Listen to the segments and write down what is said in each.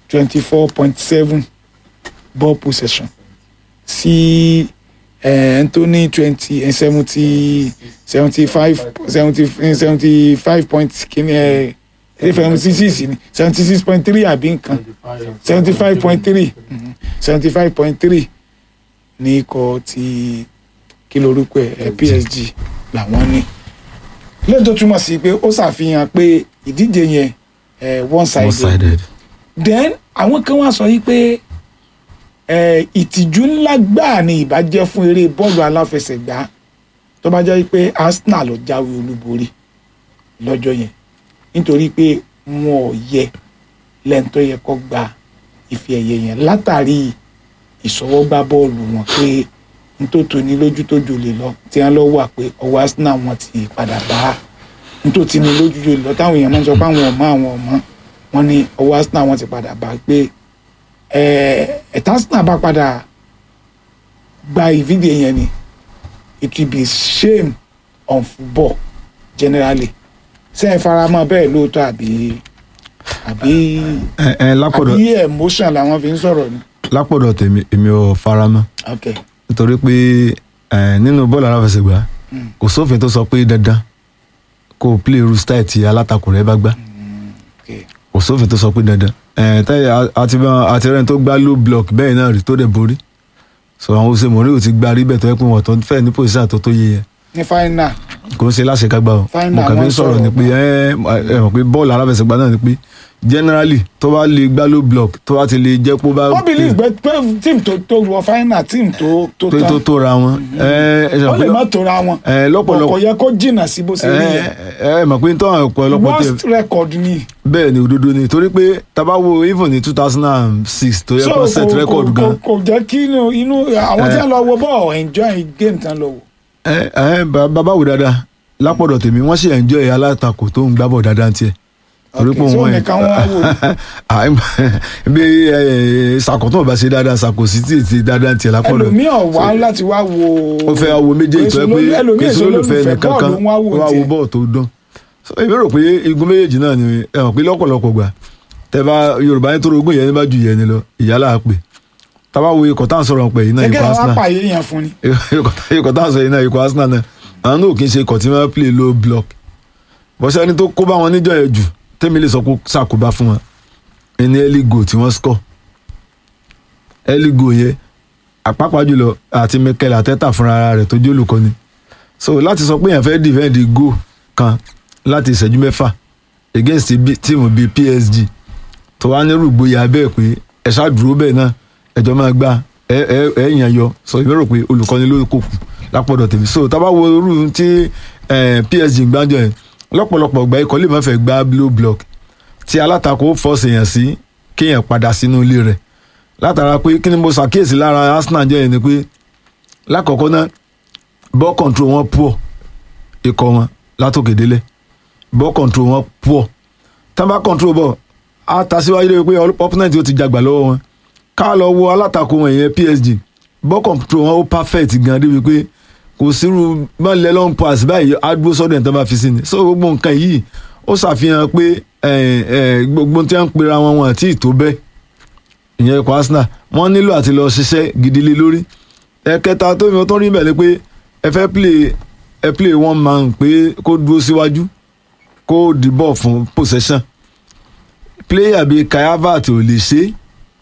24.7 ball possession sí Anthony 75 point kìíní 76 ni 76.3 àbí nǹkan 75.3 ní ikọ̀ tí kí lorúkọ ẹ̀ PSG làwọn ní lẹ́yìn tó túmọ̀ sí pé ó ṣàfihàn pé ìdíje yẹn one-sided. Then àwọn kan wá sọ yìí pé ìtìjú ńlá gbáà ni ìbá jẹ́ fún eré bọ́ọ̀lù aláfẹsẹ̀gbá tó bá jẹ́ pé Arsenal ló jáwé olúborí lọ́jọ́ yẹn nítorí pé wọn ò yẹ lẹ́yìn tó yẹ kó gba ife ẹ̀yẹ yẹn látàrí ìṣọwọ́gbá bọ́ọ̀lù wọn pé nítòtò ní lójú tó jòlè lọ tí wọ́n lọ wà pé ọwọ́ Arsenal wọn ti padà bá nítòtí ní lójú jòlè lọ táwọn èèyàn máa ń sọ pé àwọn ọmọ wọn ní ọwọ́ Arsenal wọn ti padà bá pé ẹ̀ta Arsenal bá padà gba ìfìdí yẹn ni it will be shame on football generally ṣé ẹ faramọ́ bẹ́ẹ̀ lóòótọ́ àbí emotion làwọn fi ń sọ̀rọ̀ ni. lápọ̀dọ̀ tèmi èmi ò faramọ́ nítorí pé nínú bọ́ọ̀lù aláfẹsẹ̀gbá kò sófin tó sọ pé dandan kó o play irú style tí alátakò rẹ bá gbá kò sófin tó sọ pé dandan àti rẹ́ni tó gbá low block bẹ́ẹ̀ náà rí tó dẹ̀ borí so àwọn Jose Mourinho ti gbá rí bẹ́ẹ̀ tó yẹ pé wọ́n tó fẹ́ ní pòsíṣà tó yé yẹn. ní final. kò ń ṣe láṣekágbá o mo kàn fi ń sọ̀rọ̀ ni pé ẹ mọ̀ pé bọ́ọ̀lù aláfẹsẹ̀gbá náà ni pé generally tó bá lè gbá low block tó bá ti lè jẹ́ pé ó bá. wọ́n believe pé team tó wọ final team tó ra wọn. ó lè má tó ra wọn kò yẹ kó jìnnà sí bó ṣe rí yẹn. ẹ mọ̀ pé tó àwọn ọ̀pọ̀lọpọ̀ tẹ̀. worst record ni. bẹ́ẹ̀ ni òdodo ni torí pé tábà wo even ní 2006 tó yẹ kó set record gan. kò jẹ́ kí inú àwọn tí wọ́n lọ wo bọ́ọ̀ enjoy game tán lọ wò. bàbá wò dáadáa lápọ̀dọ̀ tèmi wọ́n sì enjoy alátakò tó ń gbábọ̀ dáadáa tiẹ̀ torí pé wọn bí ṣàkóso bá ṣe dáadáa ṣàkóso ti dáadáa tiẹ̀ lápọ̀dọ̀. ẹlòmíràn wá láti wá wo. ó fẹ́ wo méjèèjì tó yẹ pé kèsì olólùfẹ́ nìkankan wá wo bọ́ọ̀ tó dán. èmi rò pé igun méjèèjì náà ni ẹ mọ̀ pé lọ́pọ̀lọpọ̀ gbà tẹ́ bá Yorùbá ní tó rogún yẹn ní bá ju yẹn ni lọ ìyálà pè tábà wo ikọ̀ tá à ń sọ̀rọ̀ pẹ̀ yìí náà ikọ̀ Arsenal ikọ̀ tá à ń sọ̀rọ̀ yìí náà ikọ̀ Arsenal náà àwọn náà kì í ṣe ikọ̀ tí wọ́n play low block bọ́sẹ̀ ẹni tó kó bá wọn níjọ́ yẹn jù tẹ́mi lè sọ pé ṣàkóbá fún wọn ẹni early goal tí wọ́n score early goal yẹn àpapọ̀ jùlọ àti Mikel Arteta fúnra rẹ̀ tó jẹ́ olùkọ́ni so láti sọ pé èèyàn fẹ́ defend goal kan láti ìṣẹ́jú mẹ́fà against tíìmù bíi PSG tó wá ní rúgbòyà bẹ́ẹ̀ pé ẹ ṣáàdúró bẹ́ẹ̀ náà ẹjọ́ máa gbá ẹ̀yàn yọ so èmi rò pé olùkọ́ni ló kò kù lápọ̀dọ̀ tèmi so tá bá wo irú tí PSG gbájọ yẹn lọ́pọ̀lọpọ̀ gba ikọ̀ lè má fẹ́ gba low block tí alátakò fọ́ọ̀sì èèyàn sí kéèyàn padà sínú ilé rẹ̀ látara pé kí ni mo ṣàkíyèsí lára Arsenal jẹ́ yẹn ni pé lákọ̀ọ́kọ́ náà ball control wọn poor ikọ̀ wọn látòkè délẹ̀ ball control wọn poor tá bá control ball á ta síwájú lórí pé opponent yóò ti jàgbà lọ́wọ́ wọn ká lọ wo alátakò wọn yẹn PSG ball control wọn ó perfect gan débi pé kò sírú bá lẹ long pass báyìí adúró sọ́dọ̀ ẹ̀ tó bá fi sí ni so gbogbo nǹkan yìí ó ṣàfihàn pé gbogbo tí wọ́n ń pera wọn àti ìtó bẹ́ẹ̀ ìyẹn ikọ̀ Arsenal wọ́n nílò àti lọ ṣiṣẹ́ gidi lé lórí ẹ̀kẹta tó mi tó rí bẹ̀ ni pé ẹ fẹ́ play one man pé kó dúró síwájú kó dìbọ̀ fún possession player bíi Kai Havertz ò lè ṣe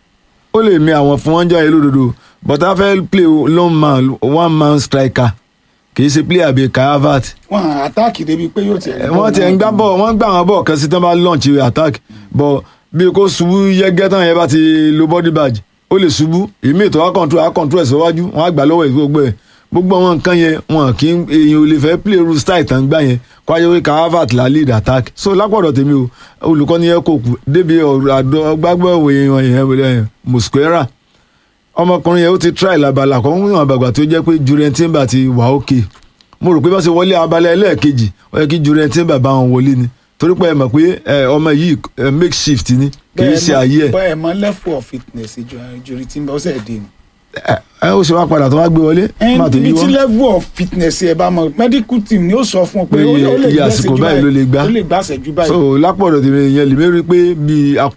ó lè mi àwọn fún wọn jẹ́ ayé lódodo but a fẹ́ play long man one man striker kì í ṣe player bíi Kai Havertz. wọn àtàkì débi pé yóò tẹ̀. wọ́n ti ń gbá bọ̀ wọ́n gbà wọn bọ̀ kan sí tán bá launch attack but bí kò ṣubú yẹ́gẹ́ tán yẹn bá ti lo body badge ó lè ṣubú èmi ètò á control ẹ̀ síwájú wọ́n á gbà lọ́wọ́ ẹ̀ gbogbo àwọn nǹkan yẹn wọn kì í èèyàn ò lè fẹ́ play ru style tán gbà yẹn kó ayé wí Kai Havertz la lead attack so lápọ̀dọ̀ tèmi o olùkọ́ni yẹn kò kù débi ọ̀rọ̀ gbàgbọ́ òwe yẹn Mosquera ọmọkùnrin yẹn ó ti try labala kan fún àgbàgbà tó jẹ́ pé Jurriel Timber ti wà ókè mo rò pé bá ṣe wọlé abala ẹlẹ́ẹ̀kejì ó yẹ kí Jurriel Timber bá wọn wọlé ni torí pé ẹ mọ̀ pé ọmọ yìí makeshift ni kì í ṣe ayé ẹ̀. bẹ́ẹ̀ mọ level of fitness Jurriel Timber ó sẹ̀ dé ni. ó ṣe wá padà tó wá gbé wọlé. ibi tí level of fitness ẹ bá mọ medical team ni ó sọ fún ọ pé ó lè gbà ṣẹ́jú báyìí so lápọ̀dọ̀ tèmi yẹn lè mérí pé bíi